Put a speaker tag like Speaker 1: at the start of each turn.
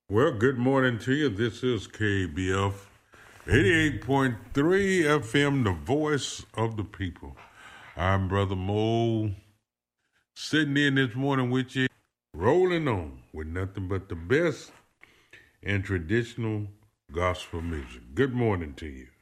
Speaker 1: Well, good morning to you. This is KBF 88.3 FM, the voice of the people. I'm Brother Mo, sitting in this morning with you, rolling on with nothing but the best and traditional gospel music. Good morning to you.